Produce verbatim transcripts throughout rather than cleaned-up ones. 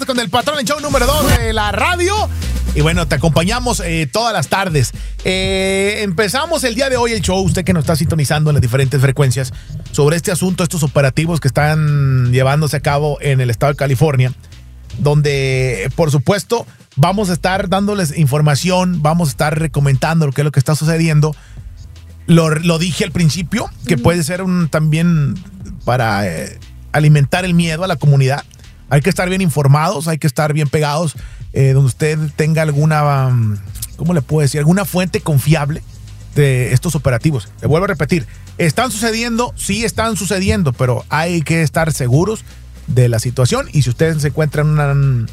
Tardes con el Patrón, el show número dos de la radio. Y bueno, te acompañamos eh, todas las tardes. Eh, empezamos el día de hoy el show, usted que nos está sintonizando en las diferentes frecuencias, sobre este asunto, estos operativos que están llevándose a cabo en el estado de California, donde, por supuesto, vamos a estar dándoles información, vamos a estar comentando lo que es lo que está sucediendo. Lo, lo dije al principio, que puede ser un también para eh, alimentar el miedo a la comunidad. Hay que estar bien informados, hay que estar bien pegados, eh, donde usted tenga alguna, um, ¿cómo le puedo decir? Alguna fuente confiable de estos operativos. Le vuelvo a repetir, ¿están sucediendo? Sí están sucediendo, pero hay que estar seguros de la situación. Y si usted se encuentra en una,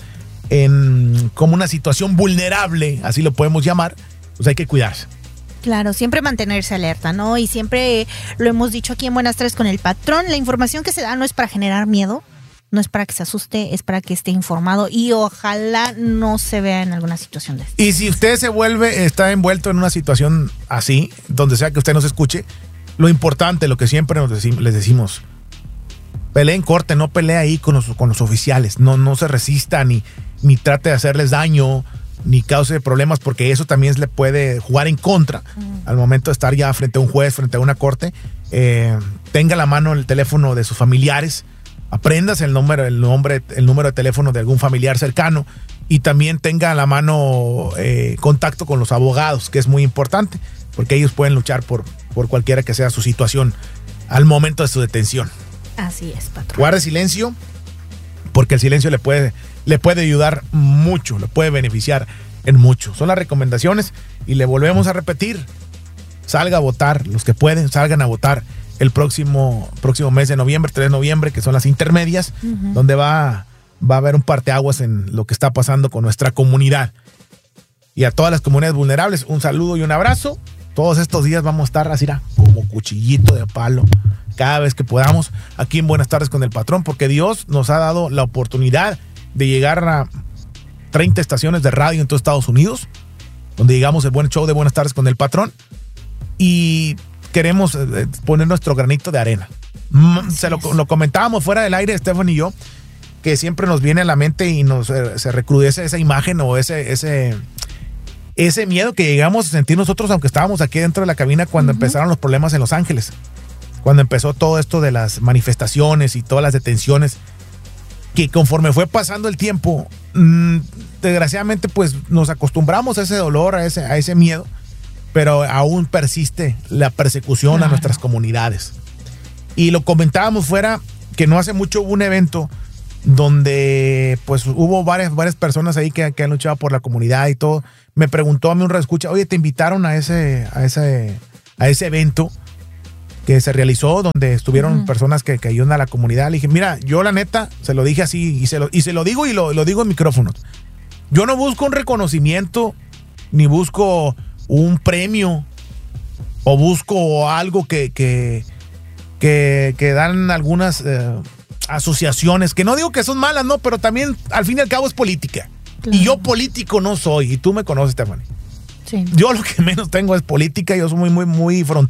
en, como una situación vulnerable, así lo podemos llamar, pues hay que cuidarse. Claro, siempre mantenerse alerta, ¿no? Y siempre lo hemos dicho aquí en Buenas Tardes con el Patrón, la información que se da no es para generar miedo, no es para que se asuste, es para que esté informado y ojalá no se vea en alguna situación de esto. Y si usted se vuelve, está envuelto en una situación así, donde sea que usted nos escuche, lo importante, lo que siempre nos decimos, les decimos, pelee en corte, no pelee ahí con los, con los oficiales, no, no se resista ni, ni trate de hacerles daño, ni cause problemas, porque eso también le puede jugar en contra uh-huh. al momento de estar ya frente a un juez, frente a una corte. Eh, tenga a la mano el teléfono de sus familiares, aprendas el número, el nombre, el número de teléfono de algún familiar cercano y también tenga a la mano eh, contacto con los abogados, que es muy importante, porque ellos pueden luchar por, por cualquiera que sea su situación al momento de su detención. Así es, patrón. Guarde silencio, porque el silencio le puede, le puede ayudar mucho, le puede beneficiar en mucho. Son las recomendaciones y le volvemos a repetir, salga a votar, los que pueden, salgan a votar el próximo, próximo mes de noviembre, tres de noviembre, que son las intermedias, uh-huh. donde va, va a haber un parteaguas en lo que está pasando con nuestra comunidad. Y a todas las comunidades vulnerables, un saludo y un abrazo. Todos estos días vamos a estar así como cuchillito de palo, cada vez que podamos, aquí en Buenas Tardes con el Patrón, porque Dios nos ha dado la oportunidad de llegar a treinta estaciones de radio en todo Estados Unidos, donde llegamos el buen show de Buenas Tardes con el Patrón, y queremos poner nuestro granito de arena. Se lo, lo comentábamos fuera del aire, Estefan y yo, que siempre nos viene a la mente y nos se recrudece esa imagen o ese, ese, ese miedo que llegamos a sentir nosotros, aunque estábamos aquí dentro de la cabina cuando uh-huh. empezaron los problemas en Los Ángeles, cuando empezó todo esto de las manifestaciones y todas las detenciones, que conforme fue pasando el tiempo, mmm, desgraciadamente pues nos acostumbramos a ese dolor, a ese, a ese miedo, pero aún persiste la persecución claro. a nuestras comunidades. Y lo comentábamos fuera, que no hace mucho hubo un evento donde pues hubo varias, varias personas ahí que, que han luchado por la comunidad y todo. Me preguntó a mí un radioescucha, oye, ¿te invitaron a ese, a ese, a ese evento que se realizó donde estuvieron uh-huh. personas que, que ayudan a la comunidad? Le dije, mira, yo la neta, se lo dije así y se lo, y se lo digo y lo, lo digo en micrófonos. Yo no busco un reconocimiento, ni busco un premio o busco algo que, que, que, que dan algunas eh, asociaciones, que no digo que son malas, no, pero también al fin y al cabo es política. Claro. Y yo político no soy, y tú me conoces, Stephanie. Sí. Yo lo que menos tengo es política, yo soy muy, muy, muy frontal.